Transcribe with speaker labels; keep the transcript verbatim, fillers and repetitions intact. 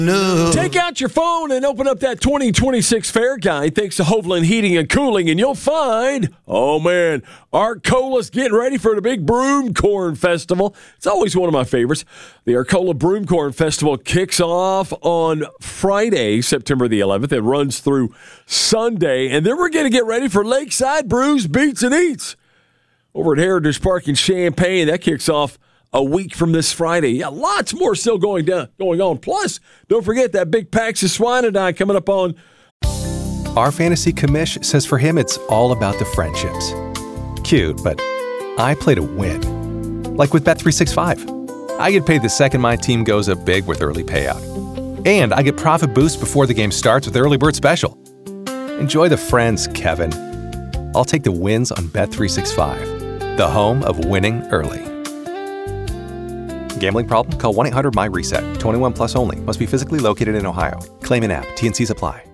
Speaker 1: No.
Speaker 2: Take out your phone and open up that twenty twenty-six Fair Guide thanks to Hovland Heating and Cooling, and you'll find, oh man, Arcola's getting ready for the big Broom Corn Festival. It's always one of my favorites. The Arcola Broom Corn Festival kicks off on Friday, September the eleventh. It runs through Sunday, and then we're going to get ready for Lakeside Brews, Beats, and Eats over at Heritage Park in Champaign. That kicks off a week from this Friday. Yeah, lots more still going down, going on. Plus, don't forget that big PAX of Swine and I coming up on.
Speaker 3: Our fantasy commish says for him it's all about the friendships. Cute, but I play to win. Like with Bet three sixty-five. I get paid the second my team goes up big with early payout. And I get profit boost before the game starts with Early Bird Special. Enjoy the friends, Kevin. I'll take the wins on Bet three sixty-five, the home of winning early. Gambling problem? Call one eight hundred M Y RESET. twenty-one plus only. Must be physically located in Ohio. Claim in app. T N Cs apply.